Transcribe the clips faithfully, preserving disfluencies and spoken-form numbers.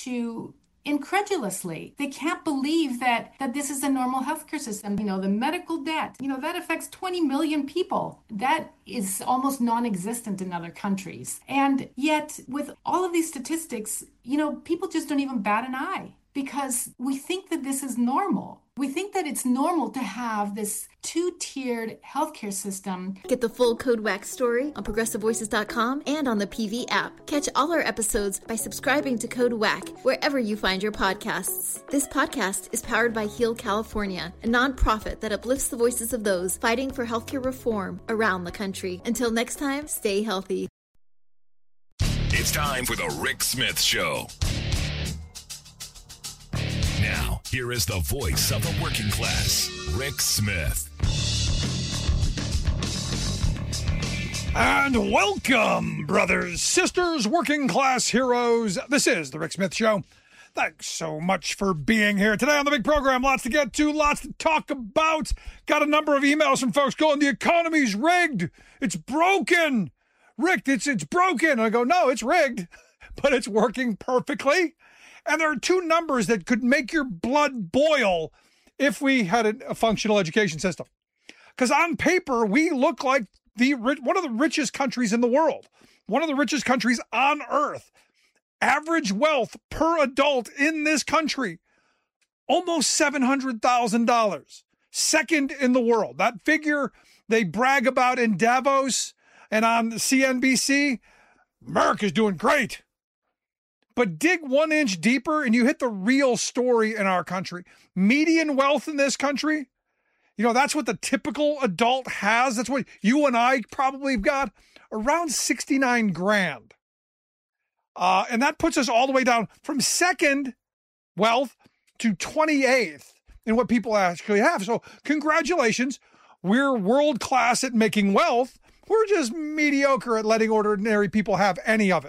to incredulously. They can't believe that that this is a normal healthcare system. You know, the medical debt, you know, that affects twenty million people. That is almost non-existent in other countries. And yet, with all of these statistics, you know, people just don't even bat an eye because we think that this is normal. We think that it's normal to have this two-tiered healthcare system. Get the full Code W A C story on progressive voices dot com and on the P V app. Catch all our episodes by subscribing to Code W A C wherever you find your podcasts. This podcast is powered by Heal California, a nonprofit that uplifts the voices of those fighting for healthcare reform around the country. Until next time, stay healthy. It's time for the Rick Smith Show. Now, here is the voice of the working class, Rick Smith. And welcome, brothers, sisters, working class heroes. This is the Rick Smith Show. Thanks so much for being here today on the big program. Lots to get to, lots to talk about. Got a number of emails from folks going, the economy's rigged. It's broken. Rick, it's, it's broken. And I go, no, it's rigged, but it's working perfectly. And there are two numbers that could make your blood boil if we had a, a functional education system. Because on paper, we look like the one of the richest countries in the world, one of the richest countries on earth. Average wealth per adult in this country, almost seven hundred thousand dollars. Second in the world. That figure they brag about in Davos and on C N B C, America's doing great. But dig one inch deeper and you hit the real story in our country. Median wealth in this country, you know, that's what the typical adult has. That's what you and I probably have got, around sixty-nine grand. Uh, and that puts us all the way down from second wealth to twenty-eighth in what people actually have. So congratulations. We're world class at making wealth. We're just mediocre at letting ordinary people have any of it.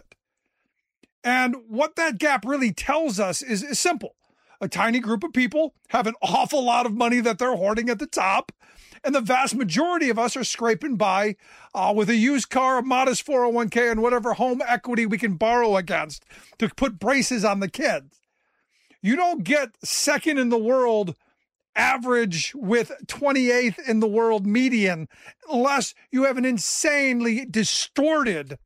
And what that gap really tells us is, is simple. A tiny group of people have an awful lot of money that they're hoarding at the top. And the vast majority of us are scraping by uh, with a used car, a modest four oh one k, and whatever home equity we can borrow against to put braces on the kids. You don't get second in the world average with twenty-eighth in the world median unless you have an insanely distorted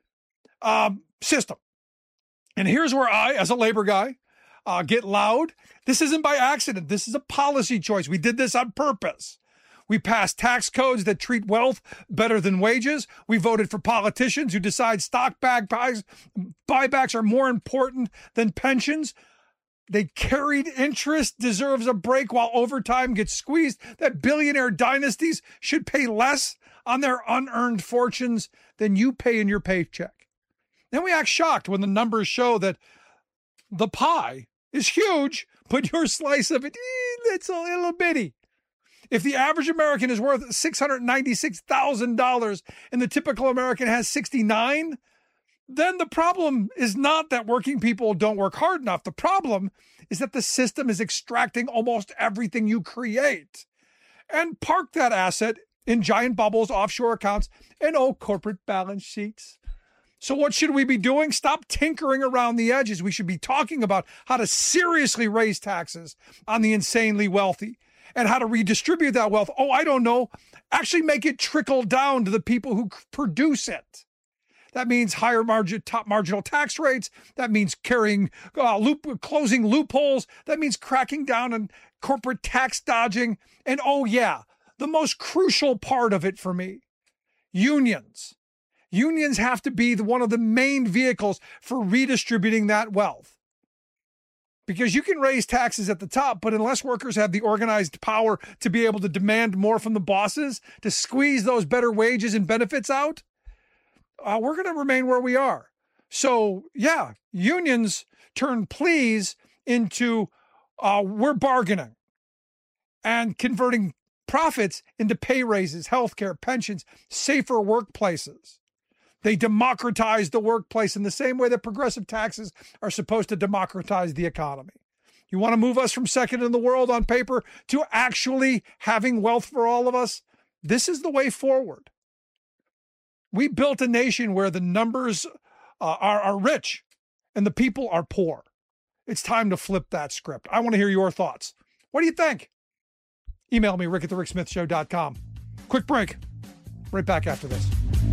um, system. And here's where I, as a labor guy, uh, get loud. This isn't by accident. This is a policy choice. We did this on purpose. We passed tax codes that treat wealth better than wages. We voted for politicians who decide stock bag buys, buybacks are more important than pensions. They carried interest deserves a break while overtime gets squeezed. That billionaire dynasties should pay less on their unearned fortunes than you pay in your paycheck. Then we act shocked when the numbers show that the pie is huge, but your slice of it, eh, it's a little bitty. If the average American is worth six hundred ninety-six thousand dollars and the typical American has sixty-nine, then the problem is not that working people don't work hard enough. The problem is that the system is extracting almost everything you create and park that asset in giant bubbles, offshore accounts, and old corporate balance sheets. So what should we be doing? Stop tinkering around the edges. We should be talking about how to seriously raise taxes on the insanely wealthy and how to redistribute that wealth. Oh, I don't know. Actually make it trickle down to the people who produce it. That means higher margin, top marginal tax rates. That means carrying, uh, loop, closing loopholes. That means cracking down on corporate tax dodging. And oh yeah, the most crucial part of it for me, unions. Unions have to be the, one of the main vehicles for redistributing that wealth. Because you can raise taxes at the top, but unless workers have the organized power to be able to demand more from the bosses, to squeeze those better wages and benefits out, uh, we're going to remain where we are. So, yeah, unions turn pleas into uh, we're bargaining and converting profits into pay raises, healthcare, pensions, safer workplaces. They democratize the workplace in the same way that progressive taxes are supposed to democratize the economy. You want to move us from second in the world on paper to actually having wealth for all of us? This is the way forward. We built a nation where the numbers uh, are, are rich and the people are poor. it's time to flip that script. I want to hear your thoughts. What do you think? Email me, rick at the rick smith show dot com. Quick break. Right back after this.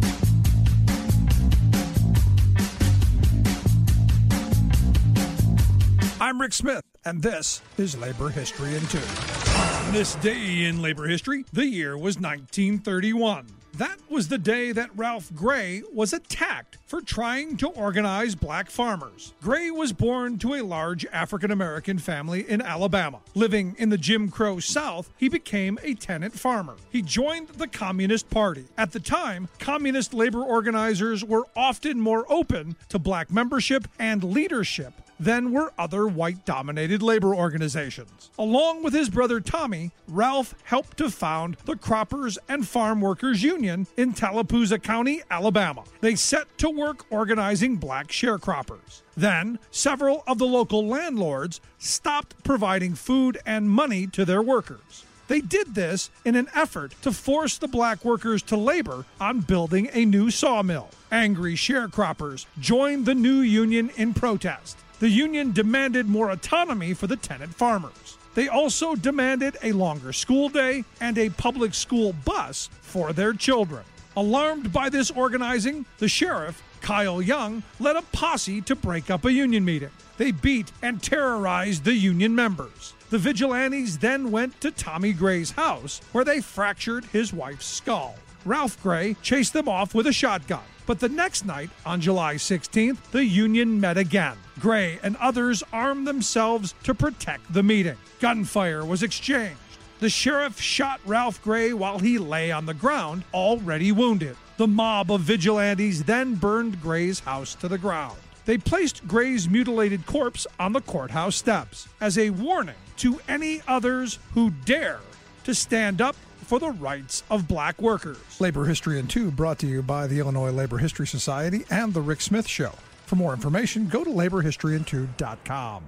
I'm Rick Smith, and this is Labor History in Two. On this day in labor history, the year was nineteen thirty-one. That was the day that Ralph Gray was attacked for trying to organize black farmers. Gray was born to a large African-American family in Alabama. Living in the Jim Crow South, he became a tenant farmer. He joined the Communist Party. At the time, communist labor organizers were often more open to black membership and leadership than were other white-dominated labor organizations. Along with his brother Tommy, Ralph helped to found the Croppers and Farm Workers Union in Tallapoosa County, Alabama. They set to work organizing black sharecroppers. Then, several of the local landlords stopped providing food and money to their workers. They did this in an effort to force the black workers to labor on building a new sawmill. Angry sharecroppers joined the new union in protest. The union demanded more autonomy for the tenant farmers. They also demanded a longer school day and a public school bus for their children. Alarmed by this organizing, the sheriff, Kyle Young, led a posse to break up a union meeting. They beat and terrorized the union members. The vigilantes then went to Tommy Gray's house, where they fractured his wife's skull. Ralph Gray chased them off with a shotgun. But the next night, on July sixteenth, the union met again. Gray and others armed themselves to protect the meeting. Gunfire was exchanged. The sheriff shot Ralph Gray while he lay on the ground, already wounded. The mob of vigilantes then burned Gray's house to the ground. They placed Gray's mutilated corpse on the courthouse steps as a warning to any others who dare to stand up for the rights of black workers. Labor History in Two brought to you by the Illinois Labor History Society and The Rick Smith Show. For more information, go to labor history in two dot com.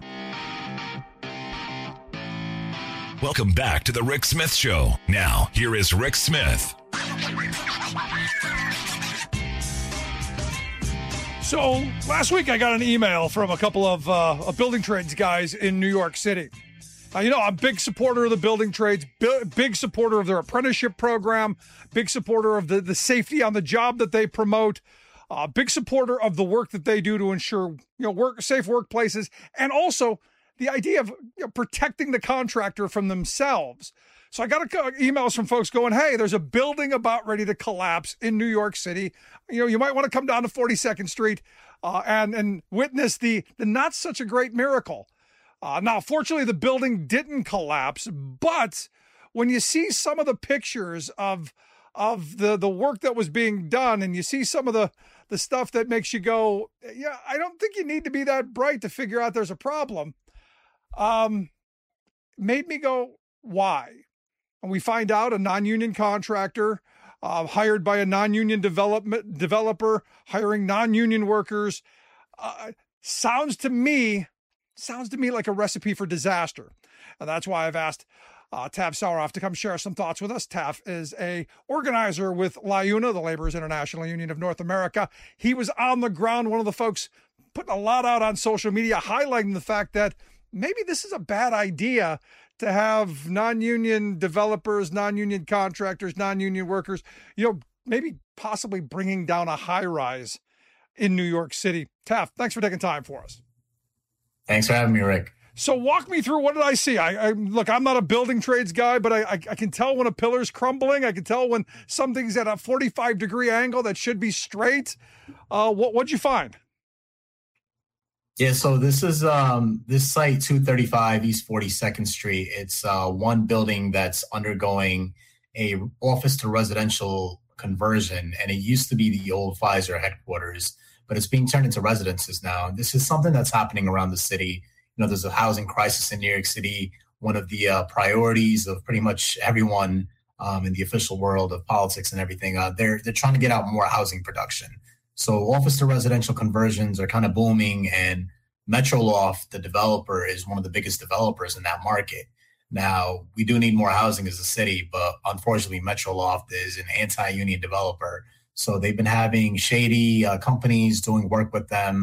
Welcome back to The Rick Smith Show. Now, here is Rick Smith. So, last week I got an email from a couple of, uh, of building trades guys in New York City. Uh, you know, I'm a big supporter of the building trades, big supporter of their apprenticeship program, big supporter of the, the safety on the job that they promote, uh, big supporter of the work that they do to ensure, you know, work safe workplaces, and also the idea of, you know, protecting the contractor from themselves. So I got a, emails from folks going, hey, there's a building about ready to collapse in New York City. You know, you might want to come down to forty-second Street uh, and, and witness the, the not such a great miracle. Uh, now, fortunately, the building didn't collapse, but when you see some of the pictures of of the, the work that was being done, and you see some of the, the stuff that makes you go, yeah, I don't think you need to be that bright to figure out there's a problem, um, made me go, why? And we find out a non-union contractor uh, hired by a non-union development developer hiring non-union workers. Uh, sounds to me Sounds to me like a recipe for disaster. And that's why I've asked uh, Tav Saueroff to come share some thoughts with us. Tav is a organizer with LIUNA, the Laborers International Union of North America. He was on the ground, one of the folks putting a lot out on social media, highlighting the fact that maybe this is a bad idea to have non-union developers, non-union contractors, non-union workers, you know, maybe possibly bringing down a high-rise in New York City. Tav, thanks for taking time for us. Thanks for having me, Rick. So walk me through, what did I see? I, I look, I'm not a building trades guy, but I, I, I can tell when a pillar's crumbling. I can tell when something's at a forty-five degree angle that should be straight. Uh, what, what'd you find? Yeah, so this is um, this site, two thirty-five East forty-second Street. It's uh, one building that's undergoing a office to residential conversion, and it used to be the old Pfizer headquarters, but it's being turned into residences now. This is something that's happening around the city. You know, there's a housing crisis in New York City. One of the uh, priorities of pretty much everyone um, in the official world of politics and everything, uh, they're they're trying to get out more housing production. So office to residential conversions are kind of booming, and Metroloft, the developer, is one of the biggest developers in that market. Now, we do need more housing as a city, but unfortunately, Metroloft is an anti-union developer. So they've been having shady uh, companies doing work with them,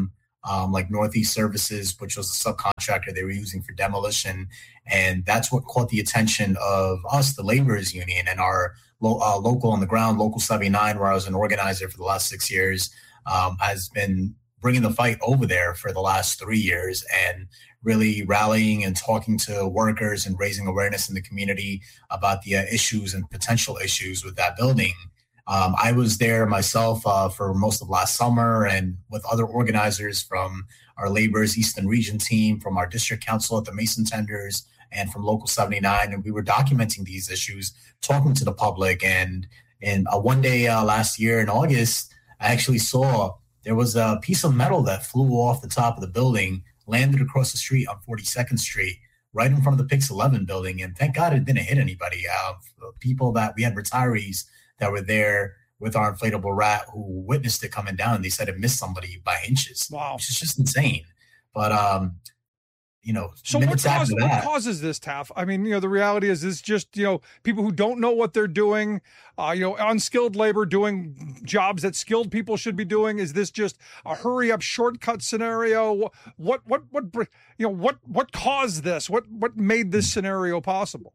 um, like Northeast Services, which was a subcontractor they were using for demolition. And that's what caught the attention of us, the laborers union, and our lo- uh, local on the ground, Local seventy-nine, where I was an organizer for the last six years, um, has been bringing the fight over there for the last three years and really rallying and talking to workers and raising awareness in the community about the uh, issues and potential issues with that building. Um, I was there myself uh, for most of last summer and with other organizers from our Laborers Eastern Region team, from our district council at the Mason Tenders, and from Local seventy-nine. And we were documenting these issues, talking to the public. And, and uh, one day uh, last year in August, I actually saw there was a piece of metal that flew off the top of the building, landed across the street on forty-second Street, right in front of the Pix eleven building. And thank God it didn't hit anybody. Uh, people that we had retirees that were there with our inflatable rat who witnessed it coming down. And they said it missed somebody by inches. Wow. Which is just insane. But, um, you know, so what, cause, what causes this, Taff? I mean, you know, the reality is this just, you know, people who don't know what they're doing, uh, you know, unskilled labor doing jobs that skilled people should be doing. Is this just a hurry up shortcut scenario? What, what, what, you know, what, what caused this? What, what made this scenario possible?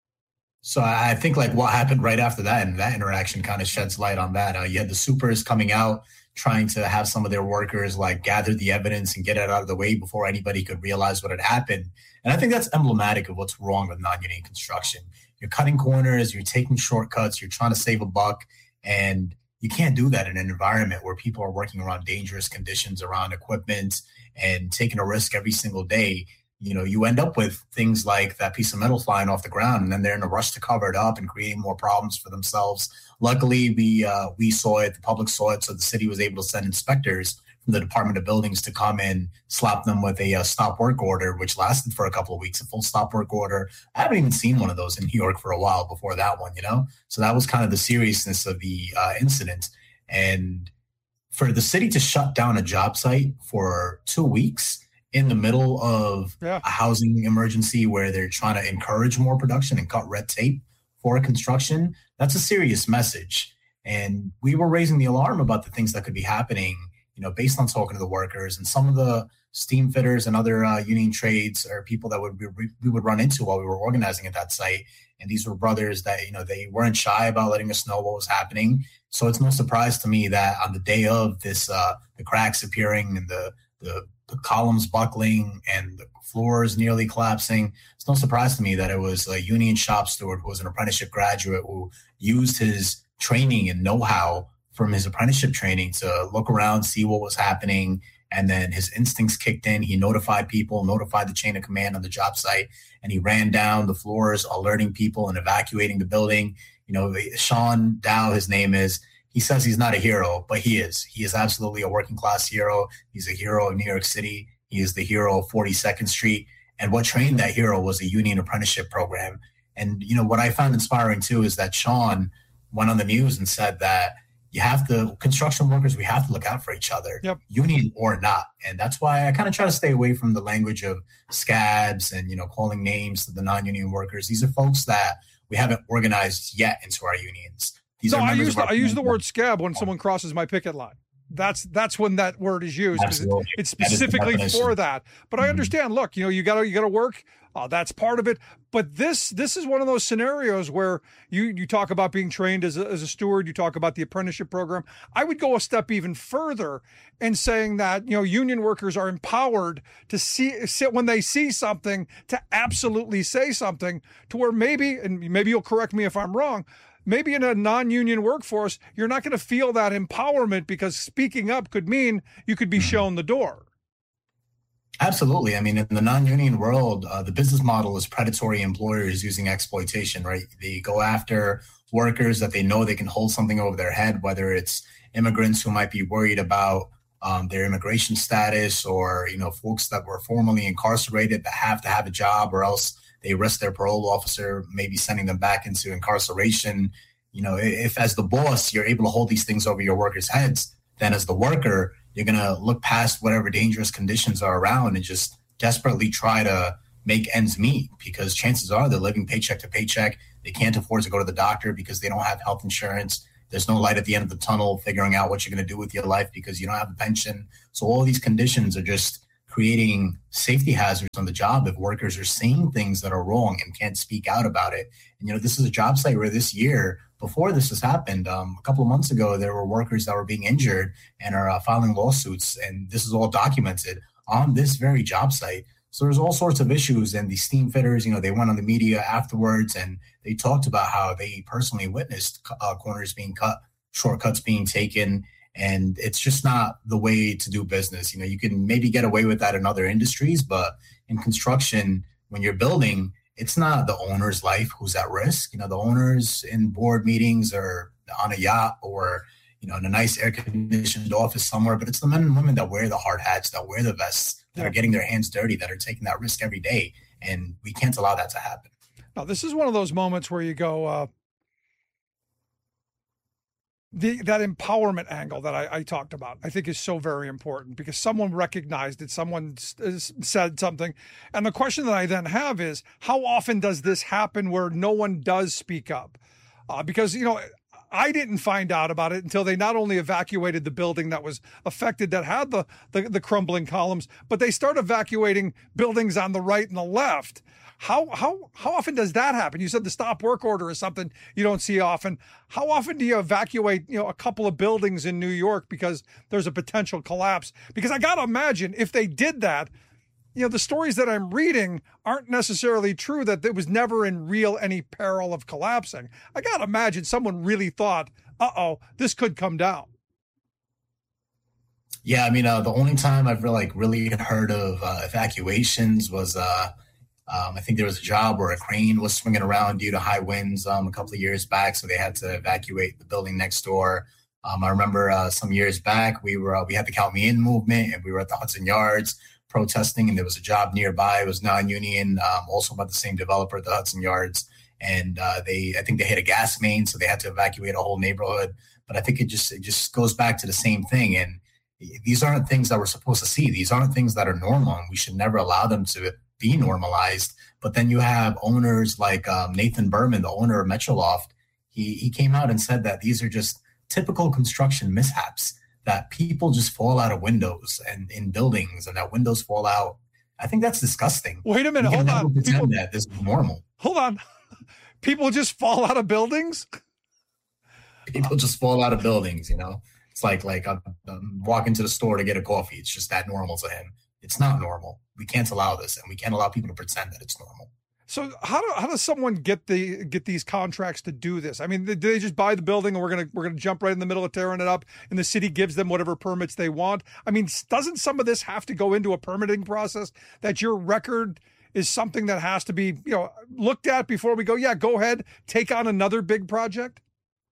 So I think like what happened right after that and that interaction kind of sheds light on that. Uh, you had the supers coming out, trying to have some of their workers like gather the evidence and get it out of the way before anybody could realize what had happened. And I think that's emblematic of what's wrong with non-union construction. You're cutting corners, you're taking shortcuts, you're trying to save a buck, and you can't do that in an environment where people are working around dangerous conditions, around equipment, and taking a risk every single day. You know, you end up with things like that piece of metal flying off the ground, and then they're in a rush to cover it up and creating more problems for themselves. Luckily, we uh, we saw it, the public saw it, so the city was able to send inspectors from the Department of Buildings to come in, slap them with a uh, stop work order, which lasted for a couple of weeks, a full stop work order. I haven't even seen one of those in New York for a while before that one, you know? So that was kind of the seriousness of the uh, incident. And for the city to shut down a job site for two weeks in the middle of yeah. a housing emergency where they're trying to encourage more production and cut red tape for construction, that's a serious message. And we were raising the alarm about the things that could be happening, you know, based on talking to the workers and some of the steam fitters and other uh, union trades or people that would we, we would run into while we were organizing at that site. And these were brothers that, you know, they weren't shy about letting us know what was happening. So it's no surprise to me that on the day of this, uh, the cracks appearing and the, the, the columns buckling and the floors nearly collapsing, it's no surprise to me that it was a union shop steward who was an apprenticeship graduate who used his training and know-how from his apprenticeship training to look around, see what was happening, and then his instincts kicked in. He notified people, notified the chain of command on the job site, and he ran down the floors, alerting people and evacuating the building. You know, Sean Dow, his name is, he says he's not a hero, but he is. He is absolutely a working class hero. He's a hero of New York City. He is the hero of forty-second Street. And what trained that hero was a union apprenticeship program. And, you know, what I found inspiring too is that Sean went on the news and said that you have to, construction workers, we have to look out for each other, yep. union or not. And that's why I kind of try to stay away from the language of scabs and, you know, calling names to the non-union workers. These are folks that we haven't organized yet into our unions. These no, are I use the, I use the word scab when someone crosses my picket line. That's that's when that word is used. Absolutely. It, it's specifically that for that. But mm-hmm. I understand. Look, you know, you gotta you gotta work. Uh, that's part of it. But this this is one of those scenarios where you you talk about being trained as a, as a steward. You talk about the apprenticeship program. I would go a step even further in saying that, you know, union workers are empowered to see sit when they see something to absolutely say something to where maybe, and maybe you'll correct me if I'm wrong, maybe in a non-union workforce, you're not going to feel that empowerment because speaking up could mean you could be shown the door. Absolutely. I mean, in the non-union world, uh, the business model is predatory employers using exploitation, right? They go after workers that they know they can hold something over their head, whether it's immigrants who might be worried about um, their immigration status or, you know, folks that were formerly incarcerated that have to have a job or else they risk their parole officer maybe sending them back into incarceration. You know, if as the boss, you're able to hold these things over your workers' heads, then as the worker, you're going to look past whatever dangerous conditions are around and just desperately try to make ends meet because chances are they're living paycheck to paycheck. They can't afford to go to the doctor because they don't have health insurance. There's no light at the end of the tunnel, figuring out what you're going to do with your life because you don't have a pension. So all these conditions are just creating safety hazards on the job if workers are saying things that are wrong and can't speak out about it. And, you know, this is a job site where this year, before this has happened, um, a couple of months ago, there were workers that were being injured and are uh, filing lawsuits. And this is all documented on this very job site. So there's all sorts of issues. And the steam fitters, you know, they went on the media afterwards and they talked about how they personally witnessed uh, corners being cut, shortcuts being taken. And it's just not the way to do business. You know, you can maybe get away with that in other industries, but in construction, when you're building, it's not the owner's life who's at risk. You know, the owners in board meetings or on a yacht or, you know, in a nice air-conditioned office somewhere, but it's the men and women that wear the hard hats, that wear the vests, that are getting their hands dirty, that are taking that risk every day. And we can't allow that to happen. Now, this is one of those moments where you go, uh, the that empowerment angle that I, I talked about, I think is so very important because someone recognized it, someone s- said something. And the question that I then have is, how often does this happen where no one does speak up? Uh, because, you know, I didn't find out about it until they not only evacuated the building that was affected, that had the, the, the crumbling columns, but they start evacuating buildings on the right and the left. How how how often does that happen? You said the stop work order is something you don't see often. How often do you evacuate, you know, a couple of buildings in New York because there's a potential collapse? Because I got to imagine if they did that, you know, the stories that I'm reading aren't necessarily true, that it was never in real any peril of collapsing. I got to imagine someone really thought, uh-oh, this could come down. Yeah, I mean, uh, the only time I've really, like really heard of uh, evacuations was uh, Um, I think there was a job where a crane was swinging around due to high winds um, a couple of years back, so they had to evacuate the building next door. Um, I remember uh, some years back, we were uh, we had the Count Me In movement, and we were at the Hudson Yards protesting, and there was a job nearby. It was non-union, um, also by the same developer, the Hudson Yards, and uh, they I think they hit a gas main, so they had to evacuate a whole neighborhood. But I think it just it just goes back to the same thing, and these aren't things that we're supposed to see. These aren't things that are normal, and we should never allow them to be normalized. But then you have owners like um, Nathan Berman, the owner of Metroloft. He he came out and said that these are just typical construction mishaps, that people just fall out of windows and in buildings, and that windows fall out. I think that's disgusting. Wait a minute, hold on. Pretend People, that this is normal. Hold on. People just fall out of buildings? People just fall out of buildings, you know. It's like like I'm, I'm walking to the store to get a coffee. It's just that normal to him. It's not normal. We can't allow this, and we can't allow people to pretend that it's normal. So how do how does someone get the get these contracts to do this? I mean, do they just buy the building and we're gonna we're gonna jump right in the middle of tearing it up, and the city gives them whatever permits they want? I mean, doesn't some of this have to go into a permitting process, that your record is something that has to be, you know, looked at before we go, yeah, go ahead, take on another big project?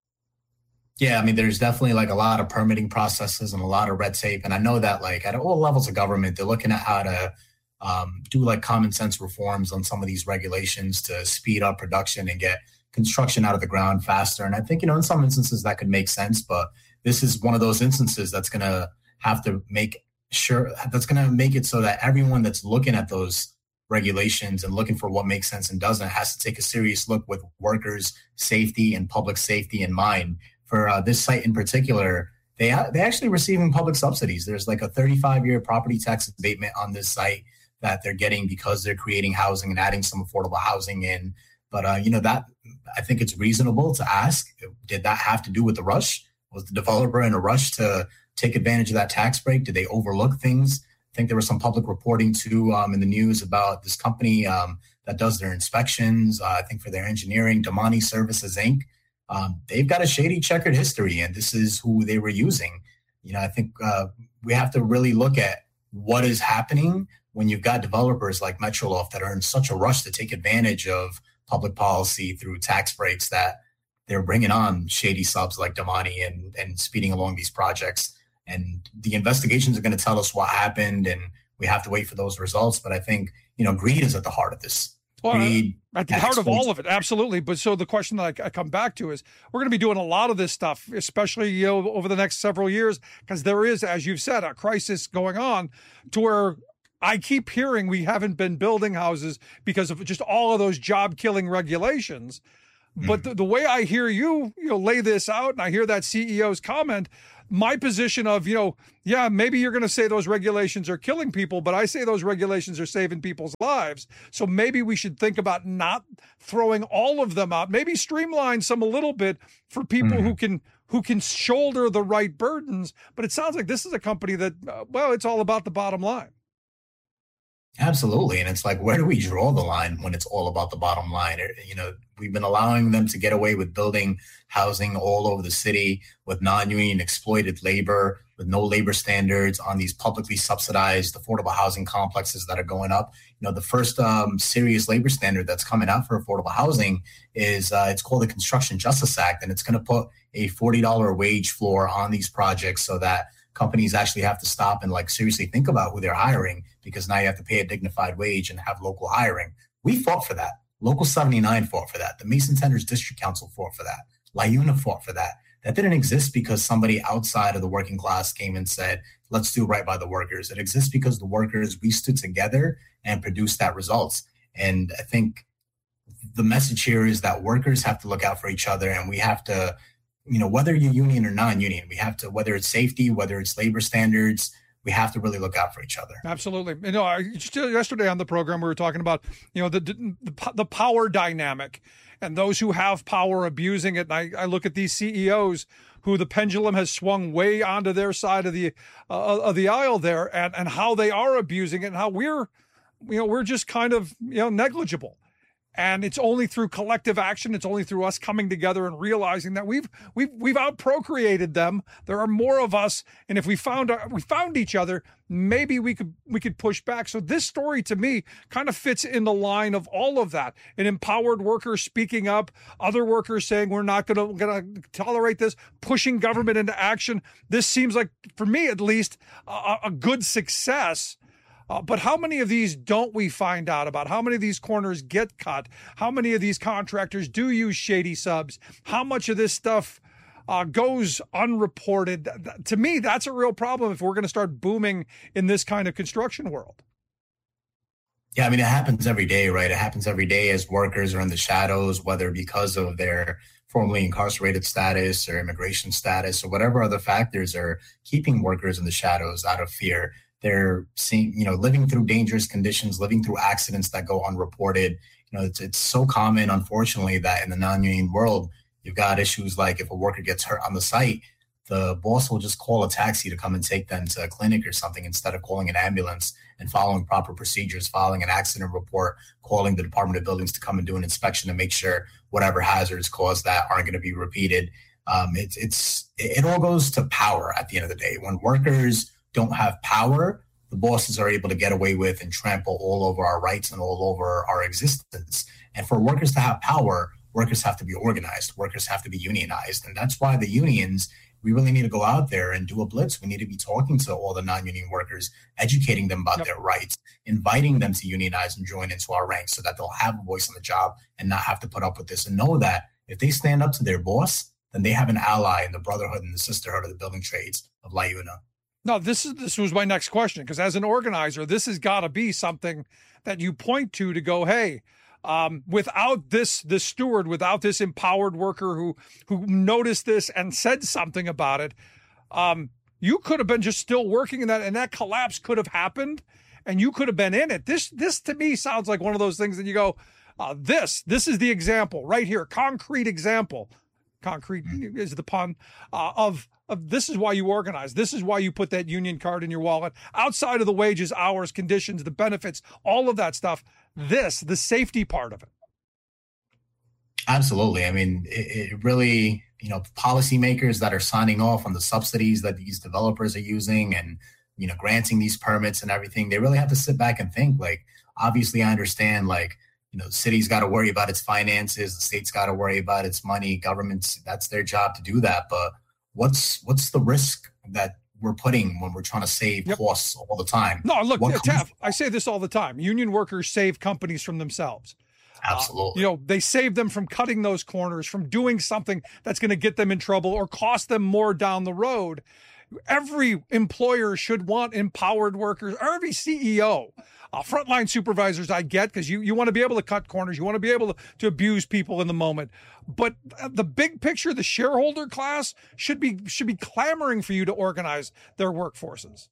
Yeah, I mean, there's definitely like a lot of permitting processes and a lot of red tape. And I know that like at all levels of government, they're looking at how to um, do like common sense reforms on some of these regulations to speed up production and get construction out of the ground faster. And I think, you know, in some instances that could make sense, but this is one of those instances that's going to have to make sure, that's going to make it so that everyone that's looking at those regulations and looking for what makes sense and doesn't has to take a serious look with workers' safety and public safety in mind. For uh, this site in particular, they ha- they actually receiving public subsidies. There's like a thirty-five year property tax abatement on this site that they're getting because they're creating housing and adding some affordable housing in. But, uh, you know, that I think it's reasonable to ask, did that have to do with the rush? Was the developer in a rush to take advantage of that tax break? Did they overlook things? I think there was some public reporting too um, in the news about this company um, that does their inspections, uh, I think for their engineering, Damani Services, Incorporated. Um, they've got a shady checkered history, and this is who they were using. You know, I think uh, we have to really look at what is happening when you've got developers like Metroloft that are in such a rush to take advantage of public policy through tax breaks, that they're bringing on shady subs like Damani and, and speeding along these projects. And the investigations are going to tell us what happened, and we have to wait for those results. But I think, you know, greed is at the heart of this. Well, at the heart of all of it, absolutely. But so the question that I, I come back to is, we're going to be doing a lot of this stuff, especially, you know, over the next several years, because there is, as you've said, a crisis going on to where I keep hearing we haven't been building houses because of just all of those job killing regulations. But the, the way I hear you, you know, lay this out, and I hear that C E O's comment, my position of, you know, yeah, maybe you're going to say those regulations are killing people, but I say those regulations are saving people's lives. So maybe we should think about not throwing all of them out, maybe streamline some a little bit for people mm. who can who can shoulder the right burdens. But it sounds like this is a company that, uh, well, it's all about the bottom line. Absolutely. And it's like, where do we draw the line when it's all about the bottom line? You know, we've been allowing them to get away with building housing all over the city with non-union exploited labor, with no labor standards on these publicly subsidized affordable housing complexes that are going up. You know, the first um, serious labor standard that's coming out for affordable housing is uh, it's called the Construction Justice Act, and it's going to put a forty dollars wage floor on these projects so that companies actually have to stop and like seriously think about who they're hiring, because now you have to pay a dignified wage and have local hiring. We fought for that. Local seventy-nine fought for that. The Mason Tenders District Council fought for that. LiUNA fought for that. That didn't exist because somebody outside of the working class came and said, let's do right by the workers. It exists because the workers, we stood together and produced that results. And I think the message here is that workers have to look out for each other, and we have to, you know, whether you're union or non-union, we have to, whether it's safety, whether it's labor standards, we have to really look out for each other. Absolutely. You know, I, just yesterday on the program, we were talking about, you know, the the, the power dynamic and those who have power abusing it. And I, I look at these C E Os who the pendulum has swung way onto their side of the uh, of the aisle there, and, and how they are abusing it, and how we're, you know, we're just kind of, you know, negligible. And it's only through collective action. It's only through us coming together and realizing that we've we've we've outprocreated them. There are more of us, and if we found we found each other, maybe we could we could push back. So this story to me kind of fits in the line of all of that. An empowered worker speaking up, other workers saying we're not going to going to tolerate this, pushing government into action. This seems like, for me at least, a, a good success. Uh, but how many of these don't we find out about? How many of these corners get cut? How many of these contractors do use shady subs? How much of this stuff uh, goes unreported? To me, that's a real problem if we're going to start booming in this kind of construction world. Yeah, I mean, it happens every day, right? It happens every day as workers are in the shadows, whether because of their formerly incarcerated status or immigration status or whatever other factors are keeping workers in the shadows out of fear. They're seeing, you know, living through dangerous conditions, living through accidents that go unreported. You know, it's it's so common, unfortunately, that in the non-union world, you've got issues like if a worker gets hurt on the site, the boss will just call a taxi to come and take them to a clinic or something instead of calling an ambulance and following proper procedures, filing an accident report, calling the Department of Buildings to come and do an inspection to make sure whatever hazards caused that aren't going to be repeated. Um, it's it's it all goes to power at the end of the day. When workers don't have power, the bosses are able to get away with and trample all over our rights and all over our existence. And for workers to have power, workers have to be organized. Workers have to be unionized. And that's why the unions, we really need to go out there and do a blitz. We need to be talking to all the non-union workers, educating them about yep. their rights, inviting them to unionize and join into our ranks so that they'll have a voice on the job and not have to put up with this, and know that if they stand up to their boss, then they have an ally in the brotherhood and the sisterhood of the building trades of LiUNA. No, this is this was my next question, because as an organizer, this has got to be something that you point to to go, hey, um, without this this steward, without this empowered worker who who noticed this and said something about it, um, you could have been just still working in that, and that collapse could have happened, and you could have been in it. This this to me sounds like one of those things that you go, uh, this this is the example right here, concrete example. Concrete is the pun uh, of, of this is why you organize. This is why you put that union card in your wallet. Outside of the wages, hours, conditions, the benefits, all of that stuff. This, the safety part of it. Absolutely. I mean, it, it really, you know, policymakers that are signing off on the subsidies that these developers are using and, you know, granting these permits and everything, they really have to sit back and think. Like, obviously, I understand, like, you know, the city's got to worry about its finances. The state's got to worry about its money. Governments, that's their job to do that. But what's what's the risk that we're putting when we're trying to save yep. costs all the time? No, look, yeah, Taff, I say this all the time. Union workers save companies from themselves. Absolutely. Uh, you know, they save them from cutting those corners, from doing something that's going to get them in trouble or cost them more down the road. every employer should want empowered workers, or every C E O. Uh, frontline supervisors, I get, because you, you want to be able to cut corners. You want to be able to, to abuse people in the moment. But the big picture, the shareholder class should be should be clamoring for you to organize their workforces.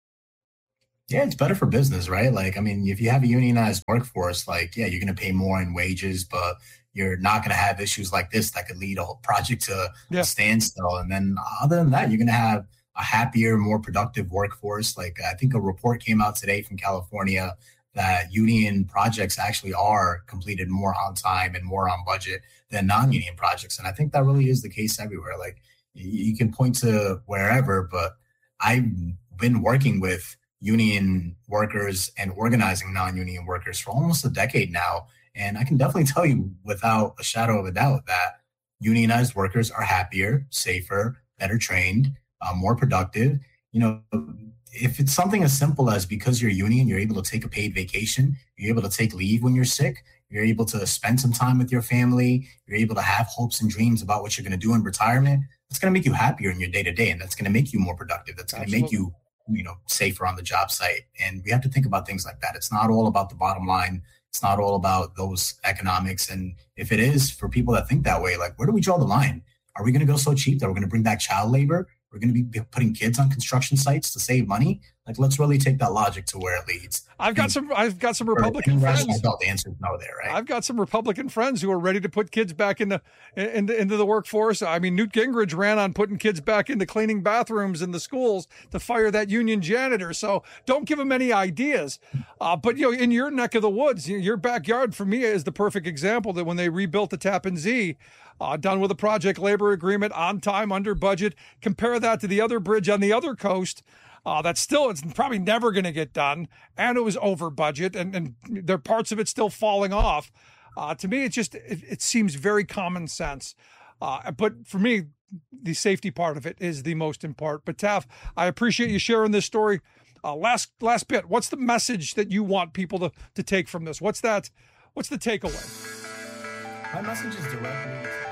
Yeah, it's better for business, right? Like, I mean, if you have a unionized workforce, like, yeah, you're going to pay more in wages, but you're not going to have issues like this that could lead a whole project to yeah. a standstill. And then other than that, you're going to have a happier, more productive workforce. Like, I think a report came out today from California that union projects actually are completed more on time and more on budget than non-union projects. And I think that really is the case everywhere. Like, you can point to wherever, but I've been working with union workers and organizing non-union workers for almost a decade now. And I can definitely tell you without a shadow of a doubt that unionized workers are happier, safer, better trained, uh, more productive. You know, if it's something as simple as because you're union, you're able to take a paid vacation, you're able to take leave when you're sick, you're able to spend some time with your family, you're able to have hopes and dreams about what you're going to do in retirement, that's going to make you happier in your day-to-day, and that's going to make you more productive. That's going to make you, you know, safer on the job site. And we have to think about things like that. It's not all about the bottom line. It's not all about those economics. And if it is, for people that think that way, like, where do we draw the line? Are we going to go so cheap that we're going to bring back child labor? We're going to be putting kids on construction sites to save money? Like, let's really take that logic to where it leads. I've got some, I've got some Republican friends. The answer is no there, right? I've got some Republican friends who are ready to put kids back into, into, into the workforce. I mean, Newt Gingrich ran on putting kids back into cleaning bathrooms in the schools to fire that union janitor. So don't give them any ideas. Uh, but, you know, in your neck of the woods, your backyard for me is the perfect example that when they rebuilt the Tappan Zee, Uh, done with a project labor agreement, on time, under budget. Compare that to the other bridge on the other coast. Uh, that's still, it's probably never going to get done. And it was over budget, and, and there are parts of it still falling off. Uh, to me, it just, it, it seems very common sense. Uh, but for me, the safety part of it is the most important. But Taff, I appreciate you sharing this story. Uh, last, last bit, what's the message that you want people to, to take from this? What's that? What's the takeaway? My message is directly